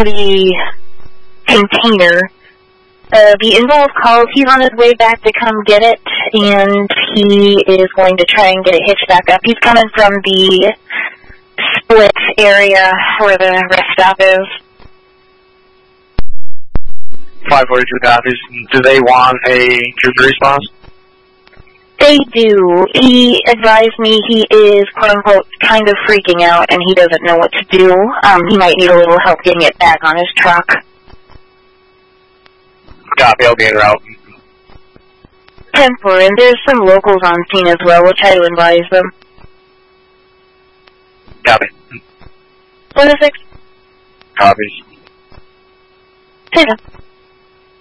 the container. The involved calls he's on his way back to come get it, and he is going to try and get it hitched back up. He's coming from the split area where the rest stop is. 542 copies. Do they want a trooper response? They do. He advised me he is, quote-unquote, kind of freaking out, and he doesn't know what to do. He might need a little help getting it back on his truck. Copy, I'll be en route. 10-4, and there's some locals on scene as well. We'll try to advise them. Copy. 1-6. Copies. Take